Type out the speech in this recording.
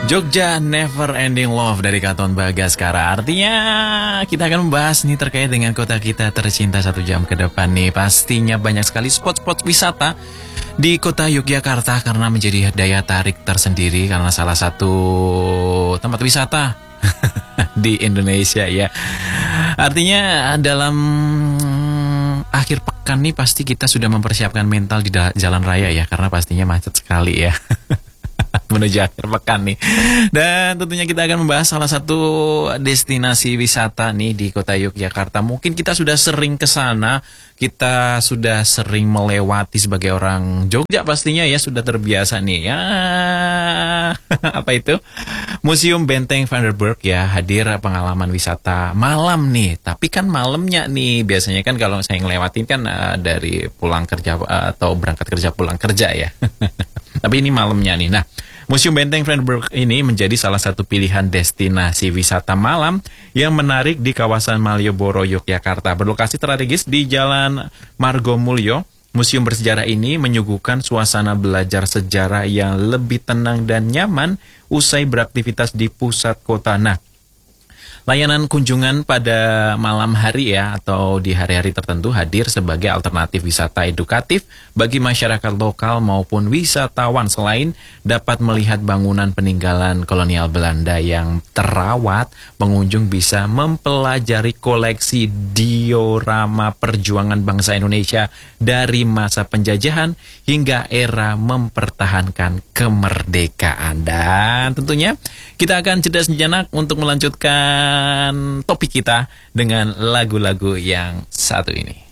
Jogja Never Ending Love dari Katon Bagaskara. Artinya kita akan membahas nih terkait dengan kota kita tercinta 1 jam ke depan nih. Pastinya banyak sekali spot-spot wisata di kota Yogyakarta karena menjadi daya tarik tersendiri karena salah satu tempat wisata di Indonesia ya. Artinya dalam akhir pekan nih pasti kita sudah mempersiapkan mental di jalan raya ya, karena pastinya macet sekali ya. Menuju akhir pekan nih. Dan tentunya kita akan membahas salah satu destinasi wisata nih di kota Yogyakarta. Mungkin kita sudah sering ke sana, kita sudah sering melewati sebagai orang Jogja pastinya ya, sudah terbiasa nih ya. Apa itu? Museum Benteng Vanderburg ya, hadir pengalaman wisata malam nih. Tapi kan malamnya nih, biasanya kan kalau saya ngelewatin kan dari pulang kerja atau berangkat kerja pulang kerja ya. Tapi ini malamnya nih. Nah, Museum Benteng Vanderburg ini menjadi salah satu pilihan destinasi wisata malam yang menarik di kawasan Malioboro, Yogyakarta. Berlokasi strategis di Jalan Margomulyo, museum bersejarah ini menyuguhkan suasana belajar sejarah yang lebih tenang dan nyaman usai beraktivitas di pusat kota. Nah, layanan kunjungan pada malam hari ya atau di hari-hari tertentu hadir sebagai alternatif wisata edukatif bagi masyarakat lokal maupun wisatawan. Selain dapat melihat bangunan peninggalan kolonial Belanda yang terawat, pengunjung bisa mempelajari koleksi diorama perjuangan bangsa Indonesia dari masa penjajahan hingga era mempertahankan kemerdekaan. Dan tentunya kita akan jeda sejenak untuk melanjutkan topik kita dengan lagu-lagu yang satu ini.